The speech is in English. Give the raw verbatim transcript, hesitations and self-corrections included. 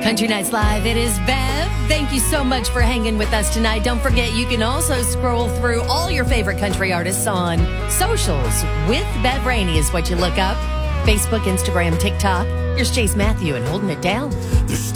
Country Nights Live, it is Bev. Thank you so much for hanging with us tonight. Don't forget, you can also scroll through all your favorite country artists on socials with Bev Rainey is what you look up. Facebook, Instagram, TikTok. Here's Chase Matthew and Holding It Down.